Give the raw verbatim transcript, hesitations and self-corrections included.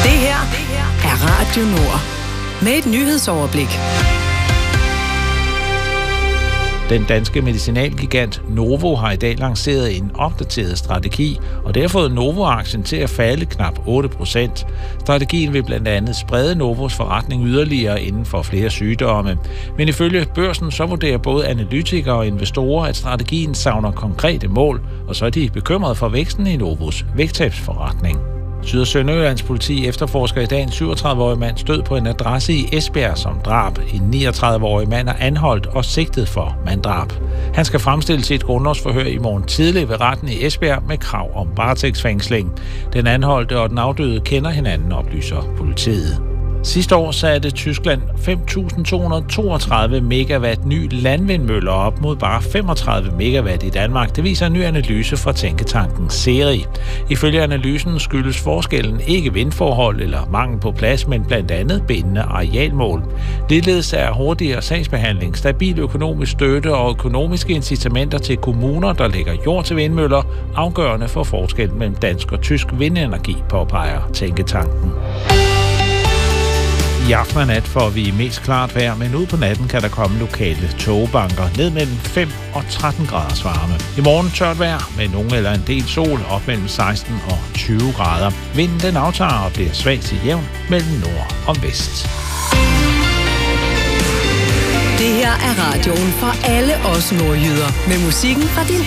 Det her er Radio Nord med et nyhedsoverblik. Den danske medicinalgigant Novo har i dag lanceret en opdateret strategi, og det har fået Novo-aktien til at falde knap otte procent. Strategien vil blandt andet sprede Novos forretning yderligere inden for flere sygdomme. Men ifølge børsen så vurderer både analytikere og investorer, at strategien savner konkrete mål, og så er de bekymrede for væksten i Novos vægttabsforretning. Syd- og Sønderjyllands politi efterforsker i dag en syvogtredive-årig mands død på en adresse i Esbjerg som drab. En niogtredive-årig mand er anholdt og sigtet for manddrab. Han skal fremstilles i et grundlovsforhør i morgen tidlig ved retten i Esbjerg med krav om varetægtsfængsling. Den anholdte og den afdøde kender hinanden, oplyser politiet. Sidste år satte Tyskland fem tusind to hundrede og toogtredive megawatt ny landvindmøller op mod bare femogtredive megawatt i Danmark. Det viser en ny analyse fra tænketanken Seri. Ifølge analysen skyldes forskellen ikke vindforhold eller mangel på plads, men blandt andet bindende arealmål. Ligeledes er hurtigere sagsbehandling, stabil økonomisk støtte og økonomiske incitamenter til kommuner, der lægger jord til vindmøller, afgørende for forskellen mellem dansk og tysk vindenergi, påpeger tænketanken. I aften og nat får vi mest klart vejr, men ud på natten kan der komme lokale tågebanker ned mellem fem og tretten graders varme. I morgen tørt vejr med nogen eller en del sol op mellem seksten og tyve grader. Vinden den aftager og bliver svag til jævn mellem nord og vest. Det her er radioen for alle os nordjyder med musikken fra din